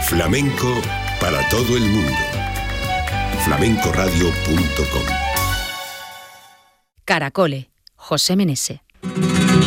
Flamenco para todo el mundo. flamencoradio.com. Caracole, José Menese.